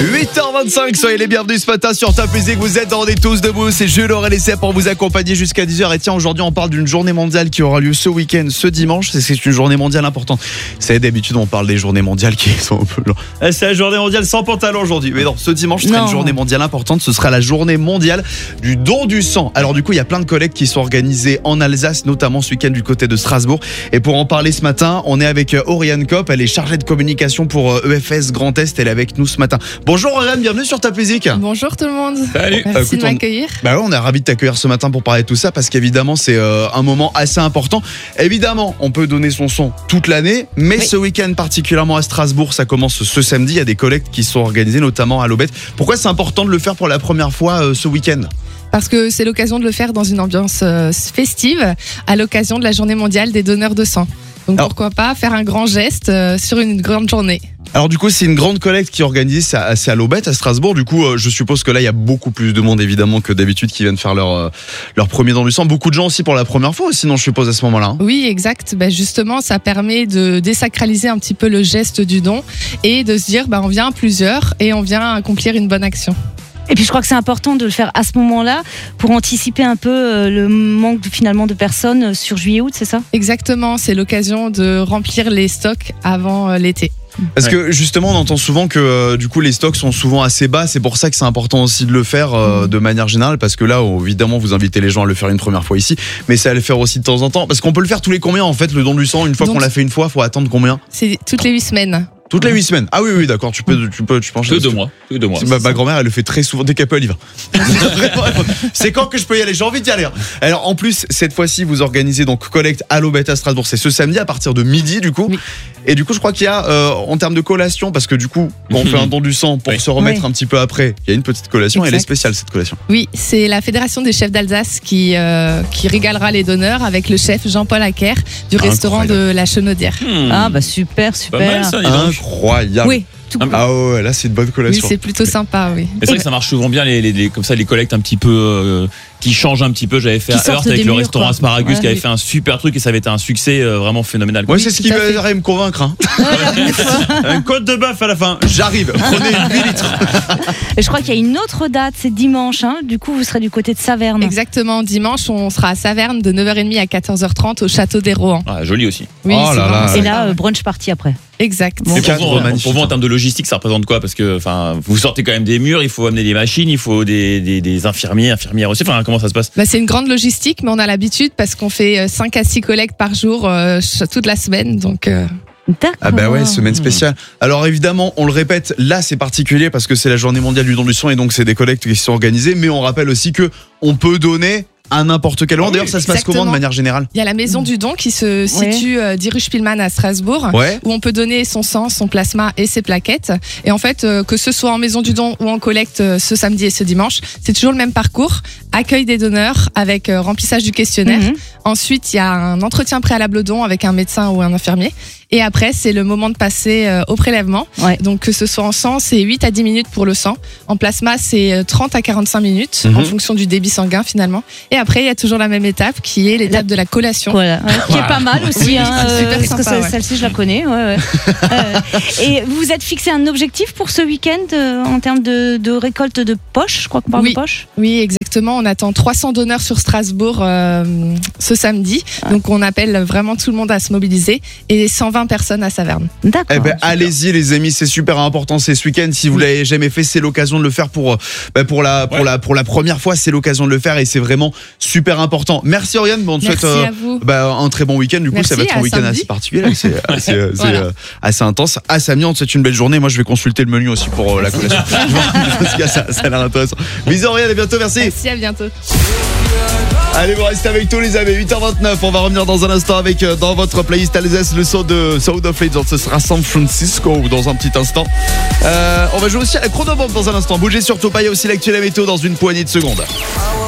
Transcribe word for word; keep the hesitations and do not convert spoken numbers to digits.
huit heures vingt-cinq, soyez les bienvenus ce matin sur Top Music. Vous êtes dans des tous debout, c'est Jules Aurel Essay pour vous accompagner jusqu'à dix heures. Et tiens, aujourd'hui on parle d'une journée mondiale qui aura lieu ce week-end, ce dimanche. C'est une journée mondiale importante. Vous savez, d'habitude on parle des journées mondiales qui sont un peu... Eh, c'est la journée mondiale sans pantalon aujourd'hui. Mais non, ce dimanche sera une journée mondiale importante. Ce sera la journée mondiale du don du sang. Alors du coup, il y a plein de collectes qui sont organisées en Alsace, notamment ce week-end du côté de Strasbourg. Et pour en parler ce matin, on est avec Oriane Kopp. Elle est chargée de communication pour E F S Grand Est. Elle est avec nous ce matin. Bonjour Oriane, bienvenue sur Top Music. Bonjour tout le monde. Salut. Merci euh, écoute, de m'accueillir. On... Bah ouais, on est ravis de t'accueillir ce matin pour parler de tout ça parce qu'évidemment c'est euh, un moment assez important. Évidemment, on peut donner son sang toute l'année, mais oui. Ce week-end particulièrement à Strasbourg, ça commence ce samedi. Il y a des collectes qui sont organisées, notamment à l'Aubette. Pourquoi c'est important de le faire pour la première fois euh, ce week-end ? Parce que c'est l'occasion de le faire dans une ambiance euh, festive, à l'occasion de la journée mondiale des donneurs de sang. Donc Alors, pourquoi pas faire un grand geste euh, sur une grande journée. Alors du coup c'est une grande collecte qui est organisée, c'est à l'Aubette à Strasbourg. Du coup euh, je suppose que là il y a beaucoup plus de monde évidemment que d'habitude qui viennent faire leur, euh, leur premier don du sang. Beaucoup de gens aussi pour la première fois, sinon je suppose à ce moment-là. Hein. Oui exact, ben, justement ça permet de désacraliser un petit peu le geste du don et de se dire ben, on vient à plusieurs et on vient accomplir une bonne action. Et puis je crois que c'est important de le faire à ce moment-là pour anticiper un peu le manque de, finalement de personnes sur juillet-août, c'est ça ? Exactement, c'est l'occasion de remplir les stocks avant l'été. Parce que justement on entend souvent que euh, du coup les stocks sont souvent assez bas, c'est pour ça que c'est important aussi de le faire euh, de manière générale, parce que là évidemment vous invitez les gens à le faire une première fois ici, mais c'est à le faire aussi de temps en temps, parce qu'on peut le faire tous les combien en fait le don du sang, une fois Donc, qu'on l'a fait une fois, faut attendre combien ? C'est toutes les huit semaines. Toutes les huit semaines. Ah oui, oui, d'accord. Tu peux, tu peux, tu penses. Tous deux mois. Tous deux mois. Ma, ma grand-mère, elle le fait très souvent. Dès qu'elle peut, elle y va. C'est quand que je peux y aller ? J'ai envie d'y aller. Alors, en plus, cette fois-ci, vous organisez donc collecte à l'Aubette à Strasbourg. C'est ce samedi à partir de midi, du coup. Oui. Et du coup, je crois qu'il y a, euh, en termes de collation, parce que du coup, quand on fait un don du sang pour oui. se remettre oui. un petit peu après, il y a une petite collation. Exact. Elle est spéciale, cette collation. Oui, c'est la Fédération des chefs d'Alsace qui, euh, qui régalera les donneurs avec le chef Jean-Paul Acker du Incroyable. Restaurant de la Chenaudière. Hmm. Ah, bah super, super. Pas mal, ça, Incroyable. Oui. Ah ouais, là c'est une bonne collation. Oui, c'est plutôt sympa, oui. C'est vrai que ça marche souvent bien les, les, les comme ça les collectes un petit peu euh, qui changent un petit peu. J'avais fait qui à Hearth avec le murs, restaurant quoi. Asparagus ouais, qui avait oui. fait un super truc et ça avait été un succès euh, vraiment phénoménal. Ouais, oui, c'est ce qui va me convaincre. Hein. Un côte de bœuf à la fin. J'arrive. Prenez huit litres. Et je crois qu'il y a une autre date, c'est dimanche. Hein. Du coup, vous serez du côté de Saverne. Exactement, dimanche, on sera à Saverne de neuf heures trente à quatorze heures trente au château des Rohan. Ah, joli aussi. Oui, oh là là. Et là, euh, brunch party après. Exact. Bon, pour, vous, pour vous, en termes de logistique, ça représente quoi ? Parce que, enfin, vous sortez quand même des murs, il faut amener des machines, il faut des, des, des infirmiers, infirmières aussi. Enfin, comment ça se passe ? Bah, c'est une grande logistique, mais on a l'habitude parce qu'on fait cinq à six collectes par jour euh, toute la semaine, donc. Euh... D'accord. Ah bah ouais, semaine spéciale. Alors évidemment, on le répète, là c'est particulier parce que c'est la journée mondiale du don du sang et donc c'est des collectes qui sont organisées, mais on rappelle aussi que on peut donner à n'importe quel moment. D'ailleurs, ça se passe comment de manière générale ? Il y a la maison du don qui se situe ouais. dix rue Spielmann à Strasbourg, ouais. où on peut donner son sang, son plasma et ses plaquettes. Et en fait, euh, que ce soit en maison du don ou en collecte euh, ce samedi et ce dimanche, c'est toujours le même parcours. Accueil des donneurs avec euh, remplissage du questionnaire. Mm-hmm. Ensuite, il y a un entretien préalable au don avec un médecin ou un infirmier. Et après, c'est le moment de passer euh, au prélèvement. Ouais. Donc, que ce soit en sang, c'est huit à dix minutes pour le sang. En plasma, c'est trente à quarante-cinq minutes, mm-hmm. en fonction du débit sanguin, finalement. Et après, il y a toujours la même étape, qui est l'étape de la collation. Voilà. Ouais, qui est pas mal aussi. Oui, hein, super euh, sympa, parce que ouais. celle-ci, je la connais. Ouais, ouais. euh, et vous vous êtes fixé un objectif pour ce week-end euh, en termes de, de récolte de poches ? Je crois qu'on parle oui. de poches. Oui, exactement. On attend trois cents donneurs sur Strasbourg euh, ce samedi. Ah. Donc, on appelle vraiment tout le monde à se mobiliser. Et cent vingt personnes à Saverne. D'accord. Eh ben, allez-y les amis, c'est super important, c'est ce week-end. Si vous oui. l'avez jamais fait, c'est l'occasion de le faire pour, bah, pour, la, pour, ouais. la, pour la première fois. C'est l'occasion de le faire et c'est vraiment super important. Merci Oriane, bon, on te Merci souhaite euh, bah, un très bon week-end. Du coup, Merci, ça va être un week-end samedi. assez particulier. C'est assez, voilà. euh, assez intense. À samedi, on te souhaite une belle journée. Moi, je vais consulter le menu aussi pour euh, la collation. Parce que ça, ça a l'air intéressant. Bisous Oriane, à bientôt, merci. Merci, à bientôt. Allez, vous restez avec tous les amis. huit heures vingt-neuf, on va revenir dans un instant avec euh, dans votre playlist Alsace le son de Sound of Legends. Ce sera San Francisco dans un petit instant. Euh, on va jouer aussi à la chronobombe dans un instant. Bougez surtout pas, il y a aussi l'actuel météo dans une poignée de secondes.